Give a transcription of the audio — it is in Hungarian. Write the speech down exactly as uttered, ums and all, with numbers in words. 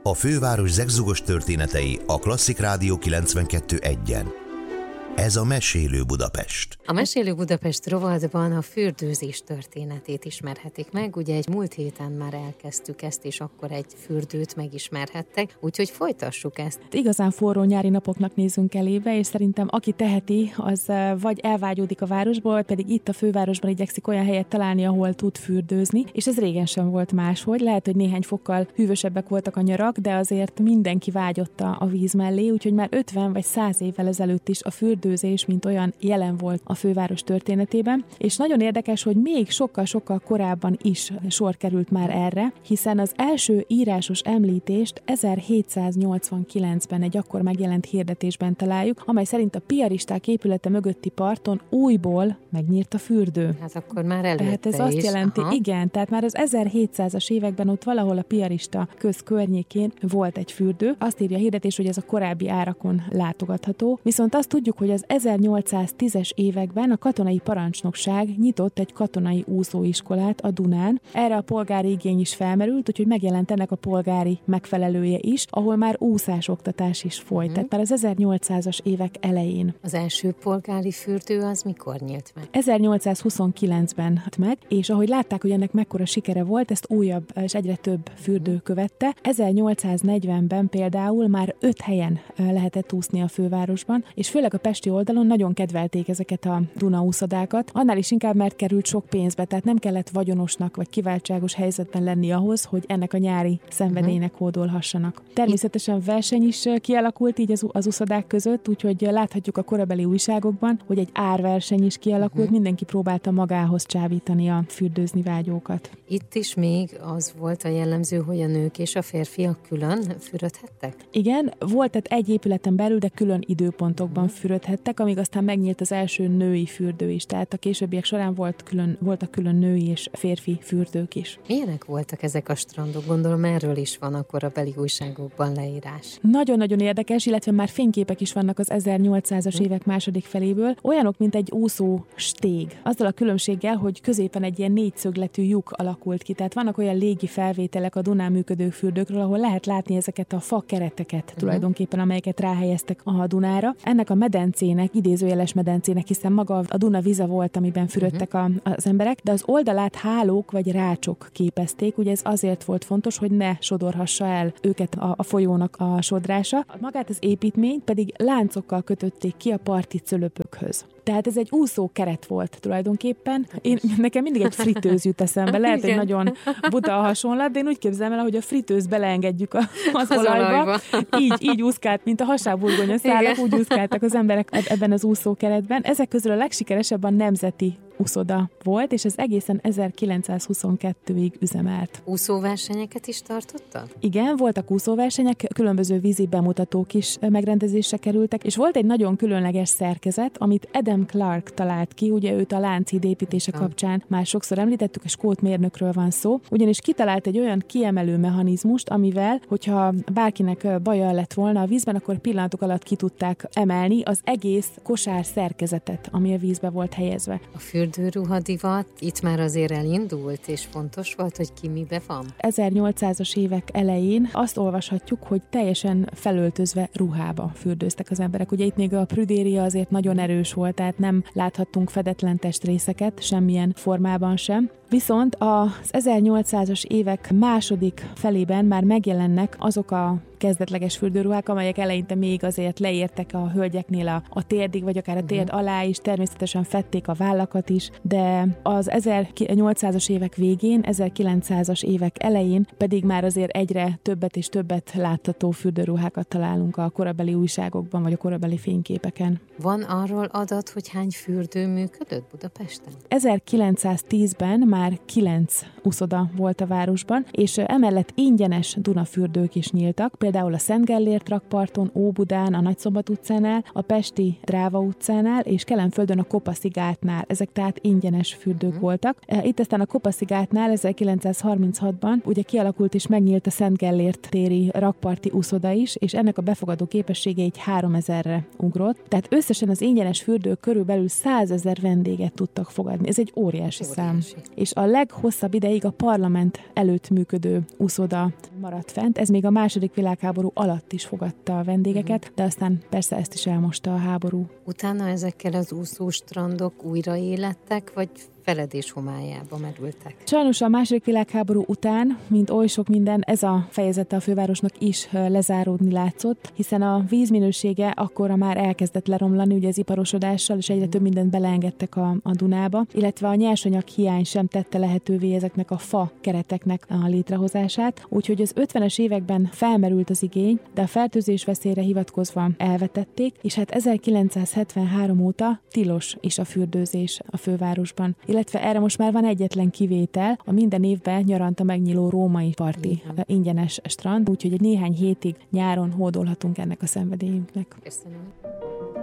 A főváros zegzugos történetei a Klasszik Rádió kilencvenkettő egyen. Ez a Mesélő Budapest. A Mesélő Budapest rovatban a fürdőzés történetét ismerhetik meg. Ugye egy múlt héten már elkezdtük ezt, és akkor egy fürdőt megismerhettek, úgyhogy folytassuk ezt. Igazán forró nyári napoknak nézünk elébe, és szerintem aki teheti, az vagy elvágyódik a városból, vagy pedig itt a fővárosban igyekszik olyan helyet találni, ahol tud fürdőzni, és ez régen sem volt máshogy. Lehet, hogy néhány fokkal hűvösebbek voltak a nyarak, de azért mindenki vágyott a víz mellé, úgyhogy már ötven vagy száz évvel ezelőtt is a fürdő mint olyan jelen volt a főváros történetében, és nagyon érdekes, hogy még sokkal-sokkal korábban is sor került már erre, hiszen az első írásos említést ezerhétszáznyolcvankilencben egy akkor megjelent hirdetésben találjuk, amely szerint a piaristák épülete mögötti parton újból megnyílt a fürdő. Hát akkor már előtte Tehát ez is. azt jelenti, Aha. igen, tehát már az ezerhétszázas években ott valahol a piarista köz környékén volt egy fürdő. Azt írja a hirdetés, hogy ez a korábbi árakon látogatható, viszont azt tudjuk, hogy az ezernyolcszáztízes években a katonai parancsnokság nyitott egy katonai úszóiskolát a Dunán. Erre a polgári igény is felmerült, úgyhogy megjelent ennek a polgári megfelelője is, ahol már úszásoktatás is folyt. Mm. Tehát már az ezernyolcszázas évek elején. Az első polgári fürdő az mikor nyílt meg? ezernyolcszázhuszonkilencben meg, és ahogy látták, hogy ennek mekkora sikere volt, ezt újabb és egyre több fürdő követte. ezernyolcszáznegyvenben például már öt helyen lehetett úszni a fővárosban, és főleg a pesti oldalon nagyon kedvelték ezeket a Dunaúszodákat, annál is inkább, mert került sok pénzbe, tehát nem kellett vagyonosnak vagy kiváltságos helyzetben lenni ahhoz, hogy ennek a nyári szenvedélynek hódolhassanak. Természetesen verseny is kialakult így az, az úszodák között, úgyhogy láthatjuk a korabeli újságokban, hogy egy árverseny is kialakult, uh-huh. mindenki próbálta magához csábítani a fürdőzni vágyókat. Itt is még az volt a jellemző, hogy a nők és a férfiak külön fürödhettek? Igen, volt tehát egy épületen belül, de külön időpontokban uh-huh. fürödhettek, amíg aztán megnyílt az első női fürdő is, tehát a későbbiek során volt külön, voltak külön női és férfi fürdők is. Milyenek voltak ezek a strandok? Gondolom erről is van akkor a beli újságokban leírás. Nagyon-nagyon érdekes, illetve már fényképek is vannak az ezernyolcszázas évek második feléből, olyanok, mint egy úszó stég. Azzal a különbséggel, hogy középen egy ilyen négyszögletű lyuk alakult ki, tehát vannak olyan légi felvételek a Dunán működő fürdőkről, ahol lehet látni ezeket a fa kereteket uh-huh. tulajdonképpen, amelyeket ráhelyeztek a Dunára. Ennek a medencének, idézőjeles medencének, hiszen maga a Duna vize volt, amiben fürödtek a, az emberek, de az oldalát hálók vagy rácsok képezték, ugye ez azért volt fontos, hogy ne sodorhassa el őket a, a folyónak a sodrása. Magát az építményt pedig láncokkal kötötték ki a parti cölöpökhöz. Tehát ez egy úszó keret volt tulajdonképpen. Én, nekem mindig egy fritőz jut eszembe. Lehet, hogy nagyon buta a hasonlat, de én úgy képzelem el, hogy a fritőz beleengedjük a, az, az olajba. olajba. Így, így úszkált, mint a hasábburgonya szálak, úgy úszkáltak az emberek ebben az úszókeretben. Ezek közül a legsikeresebb a Nemzeti úszoda volt, és ez egészen ezerkilencszázhuszonkettőig üzemelt. Úszóversenyeket is tartottak? Igen, voltak úszóversenyek, különböző vízi bemutatók is megrendezésre kerültek, és volt egy nagyon különleges szerkezet, amit Adam Clark talált ki, ugye őt a Lánchíd építése kapcsán már sokszor említettük, a skót mérnökről van szó, ugyanis kitalált egy olyan kiemelő mechanizmust, amivel, hogyha bárkinek baja lett volna a vízben, akkor pillanatok alatt ki tudták emelni az egész kosár szerkezetet, ami a vízbe volt helyezve. A fürdőruhadivat itt már azért elindult, és fontos volt, hogy ki mibe van? ezernyolcszázas évek elején azt olvashatjuk, hogy teljesen felöltözve ruhába fürdőztek az emberek. Ugye itt még a prüdéria azért nagyon erős volt, tehát nem láthattunk fedetlen testrészeket, semmilyen formában sem. Viszont az ezernyolcszázas évek második felében már megjelennek azok a kezdetleges fürdőruhák, amelyek eleinte még azért leértek a hölgyeknél a, a térdig, vagy akár a térd alá is, természetesen fedték a vállakat is, de az ezernyolcszázas évek végén, ezerkilencszázas évek elején pedig már azért egyre többet és többet látható fürdőruhákat találunk a korabeli újságokban, vagy a korabeli fényképeken. Van arról adat, hogy hány fürdő működött Budapesten? ezerkilencszáztízben már kilenc úszoda volt a városban, és emellett ingyenes Dunafürdők is nyíltak, például a Szent Gellért rakparton, Óbudán, a Nagyszombat utcánál, a pesti Dráva utcánál, és Kelenföldön a Kopaszigátnál. Ezek tehát ingyenes fürdők hmm. voltak. Itt aztán a Kopaszigátnál ezerkilencszázharminchatban ugye kialakult és megnyílt a Szent Gellért téri rakparti úszoda is, és ennek a befogadó képessége egy háromezerre ugrott. Tehát összesen az ingyenes fürdők körülbelül százezer vendéget tudtak fogadni. Ez egy óriási, óriási. szám. És és a leghosszabb ideig a parlament előtt működő úszoda maradt fent. Ez még a második világháború alatt is fogadta a vendégeket, de aztán persze ezt is elmosta a háború. Utána ezekkel az úszóstrandok újra élettek, vagy feledés homályába merültek? Sajnos a második világháború után, mint oly sok minden, ez a fejezete a fővárosnak is lezáródni látszott, hiszen a vízminősége akkorra már elkezdett leromlani, ugye az iparosodással, és egyre több mindent beleengedtek a, a Dunába, illetve a nyersanyag hiány sem tette lehetővé ezeknek a fa kereteknek a létrehozását, úgyhogy az ötvenes években felmerült az igény, de a fertőzés veszélyre hivatkozva elvetették, és hát ezerkilencszázhetvenhárom óta tilos is a fürdőzés a fővárosban. Illetve erre most már van egyetlen kivétel, a minden évben nyaranta megnyíló római parti ingyenes strand, úgyhogy egy néhány hétig nyáron hódolhatunk ennek a szenvedélyünknek. Köszönöm.